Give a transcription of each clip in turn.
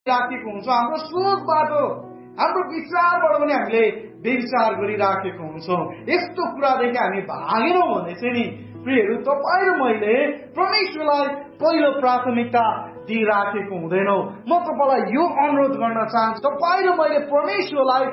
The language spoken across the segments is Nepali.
राखेको हुन्छ, हाम्रो सोचबाट हाम्रो विचारबाट पनि हामीले विचार गरिराखेको हुन्छौँ। यस्तो कुरादेखि हामी भागेनौँ भने चाहिँ नि प्रियहरू, तपाईँ र मैले परमेश्वरलाई पहिलो प्राथमिकता दिइराखेको हुँदैनौ। म तपाईँलाई यो अनुरोध गर्न चाहन्छु, तपाईँ र मैले परमेश्वरलाई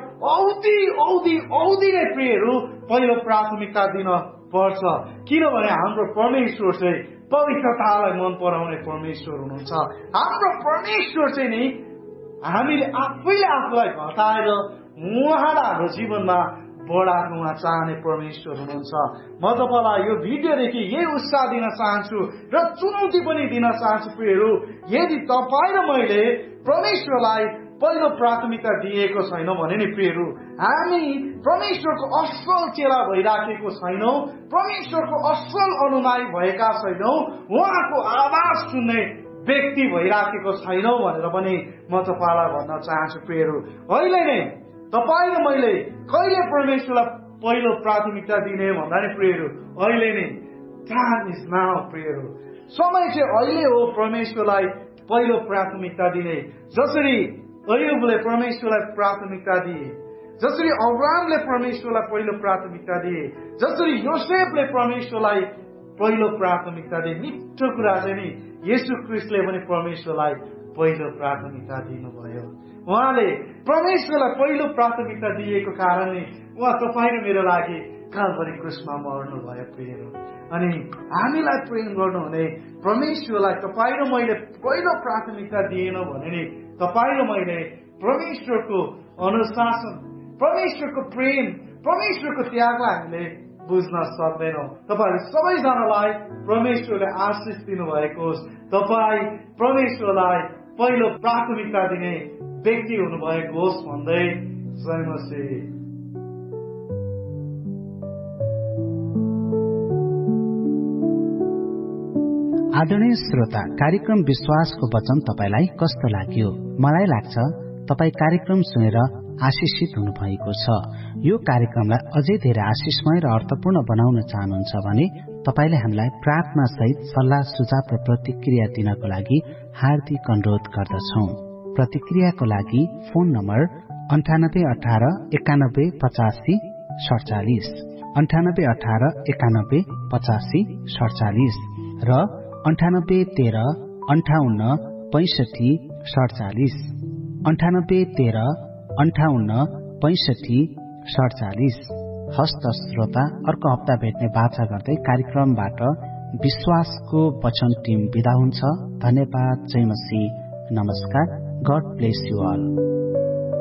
औधी नै प्रियहरू पहिलो प्राथमिकता दिन पर्छ। किनभने हाम्रो परमेश्वर चाहिँ पवित्रतालाई मन पराउने परमेश्वर हुनुहुन्छ। हाम्रो परमेश्वर चाहिँ नि हामीले आफैले आफूलाई घटाएर उहाँलाई हाम्रो जीवनमा बढाएको उहाँ चाहने परमेश्वर हुनुहुन्छ। म तपाईँलाई यो भिडियोदेखि यही उत्साह दिन चाहन्छु र चुनौती पनि दिन चाहन्छु प्रियहरू, यदि तपाईँ र मैले परमेश्वरलाई पहिलो प्राथमिकता दिएको छैनौँ भने नि प्रियहरू, हामी परमेश्वरको असल चेला भइराखेको छैनौँ, परमेश्वरको असल अनुयायी भएका छैनौँ, उहाँको आवाज सुन्ने व्यक्ति भइराखेको छैनौँ भनेर पनि म तपाईँलाई भन्न चाहन्छु प्रियहरू। अहिले नै तपाईँ र मैले कहिले परमेश्वरलाई पहिलो प्राथमिकता दिने भन्दा नि प्रियहरू, अहिले नै टाइम इज नाउ प्रियहरू, समय चाहिँ अहिले हो परमेश्वरलाई पहिलो प्राथमिकता दिने। जसरी अय्युबले परमेश्वरलाई प्राथमिकता दिए, जसरी अब्राहमले परमेश्वरलाई पहिलो प्राथमिकता दिए, जसरी योसेफले परमेश्वरलाई पहिलो प्राथमिकता दिए, मिठो कुरा चाहिँ नि येशू ख्रीष्टले पनि परमेश्वरलाई पहिलो प्राथमिकता दिनुभयो। उहाँले परमेश्वरलाई पहिलो प्राथमिकता दिएको कारणले उहाँ तपाईँ र मेरो लागि काल्भरी क्रुसमा मर्नुभयो प्रियहरू। अनि हामीलाई प्रेम गर्नुहुने परमेश्वरलाई तपाईँ र मैले पहिलो प्राथमिकता दिएनौँ भने नि तपाईँ र मैले परमेश्वरको अनुशासन, परमेश्वरको प्रेम, परमेश्वरको त्यागलाई हामीले बुझ्न सक्दैनौँ। तपाईँहरू सबैजनालाई परमेश्वरले आशिष दिनुभएको होस्। तपाईँ परमेश्वरलाई पहिलो प्राथमिकता दिने व्यक्ति हुनुभएको होस् भन्दै जय मसीह। आदरणीय श्रोता, कार्यक्रम विश्वासको वचन तपाईलाई कस्तो लाग्यो? मलाई लाग्छ तपाई कार्यक्रम सुनेर आशिषित हुनुभएको छ। यो कार्यक्रमलाई अझै धेरै आशिषमय र अर्थपूर्ण बनाउन चाहनुहुन्छ भने तपाईले हामीलाई प्रार्थना सहित सल्लाह सुझाव र प्रतिक्रिया दिनको लागि हार्दिक अनुरोध गर्दछौं। प्रतिक्रियाको लागि फोन नम्बर 9818 91 85 47 9818 91 85 47 र 9813 58 65 47 9813 58 65 47। हस्त श्रोता, अर्को हप्ता भेट्ने बाचा गर्दै कार्यक्रमबाट विश्वासको वचन टिम बिदा हुन्छ। धन्यवाद। जय मसीह। नमस्कार। God bless you all.